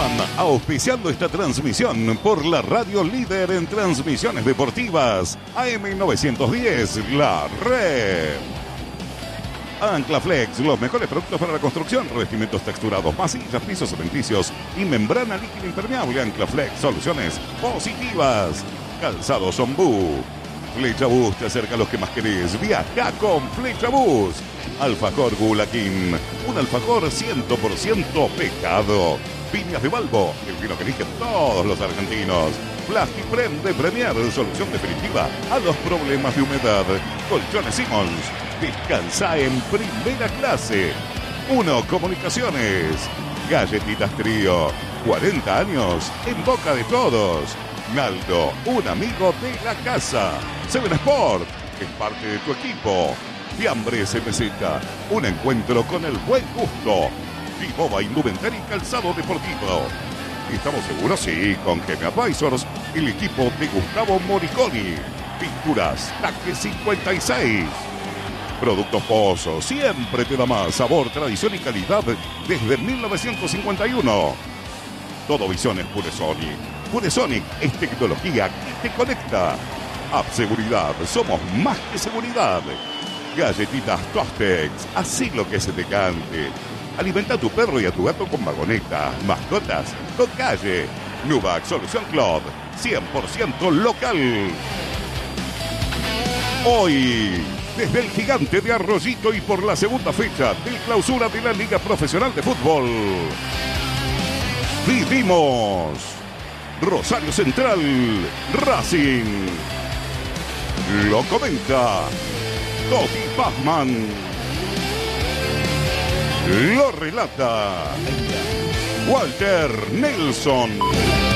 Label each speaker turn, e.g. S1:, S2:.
S1: continúan auspiciando esta transmisión por la radio líder en transmisiones deportivas, AM910, La Red. Anclaflex, los mejores productos para la construcción, revestimientos texturados, masillas, pisos cementicios y membrana líquida impermeable. Anclaflex, soluciones positivas. Calzados Ombú. Flechabús te acerca a los que más querés. Viaja con Flechabús. Alfajor Gulaquín, un alfajor 100% pecado. Viñas de Balbo, el vino que eligen todos los argentinos. Plastiprem de Premier, solución definitiva a los problemas de humedad. Colchones Simmons, descansa en primera clase. Uno Comunicaciones, Galletitas Trío, 40 años en boca de todos. Naldo, un amigo de la casa. Seven Sport, es parte de tu equipo. Fiambres MZ, un encuentro con el buen gusto. Viboba Indumentaria y Calzado Deportivo. ¿Estamos seguros? Sí, con Geme Advisors, el equipo de Gustavo Moriconi. Pinturas Taque 56. Productos Pozo, siempre te da más sabor, tradición y calidad desde 1951. Todo Visión es Puresonic. Puresonic es tecnología que te conecta. App Seguridad, somos más que seguridad. Galletitas Tostex, así lo que se te cante. Alimenta a tu perro y a tu gato con vagoneta. Mascotas con calle. Nuvac Solución Club, 100% local. Hoy, desde el Gigante de Arroyito y por la segunda fecha del clausura de la Liga Profesional de Fútbol, vivimos Rosario Central Racing. Lo comenta Toti Pazman. Lo relata Walter Nelson.